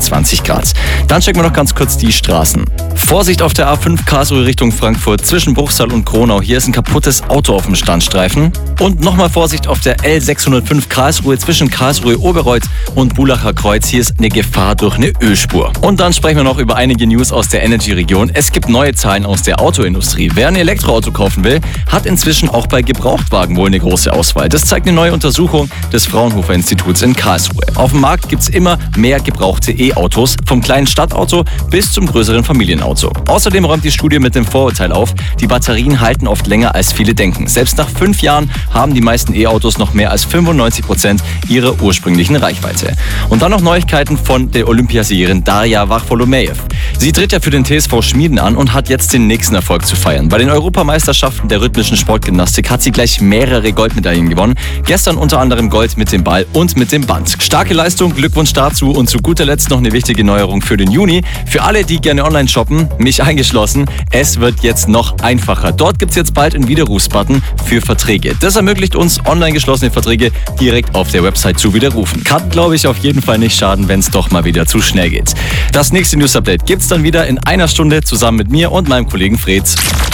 23 Grad. Dann checken wir noch ganz kurz die Straßen. Vorsicht auf der A5 Karlsruhe Richtung Frankfurt zwischen Bruchsal und Kronau. Hier ist ein kaputtes Auto auf dem Standstreifen. Und nochmal Vorsicht auf der L605 Karlsruhe zwischen Karlsruhe Oberreuth und Bulacher Kreuz. Hier ist eine Gefahr durch eine Ölspur. Und dann sprechen wir noch über einige News aus der Energy-Region. Es gibt neue Zahlen aus der Autoindustrie. Wer ein Elektroauto kaufen will, hat inzwischen auch bei Gebrauchtwagen wohl eine große Auswahl. Das zeigt eine neue Untersuchung des Fraunhofer Instituts in Karlsruhe. Auf dem Markt gibt es immer mehr gebrauchte E-Autos, vom kleinen Stadtauto bis zum größeren Familienauto. Außerdem räumt die Studie mit dem Vorurteil auf, die Batterien halten oft länger als viele denken. Selbst nach 5 Jahren haben die meisten E-Autos noch mehr als 95% ihrer ursprünglichen Reichweite. Und dann noch Neuigkeiten von der Olympiasiegerin Daria Varfolomeev. Sie tritt ja für den TSV Schmieden an und hat jetzt den nächsten Erfolg zu feiern. Bei den Europameisterschaften der rhythmischen Sportgymnastik hat sie gleich mehrere Goldmedaillen gewonnen. Gestern unter anderem Gold mit dem Ball und mit dem Band. Starke Leistung, Glückwunsch dazu und zu guter Letzt noch eine wichtige Neuerung für den Juni. Für alle, die gerne online shoppen, mich eingeschlossen, es wird jetzt noch einfacher. Dort gibt es jetzt bald einen Widerrufsbutton für Verträge. Das ermöglicht uns, online geschlossene Verträge direkt auf der Website zu widerrufen. Kann, glaube ich, auf jeden Fall nicht schaden, wenn es doch mal wieder zu schnell geht. Das nächste News-Update gibt's dann wieder in einer Stunde zusammen mit mir und meinem Kollegen Fritz.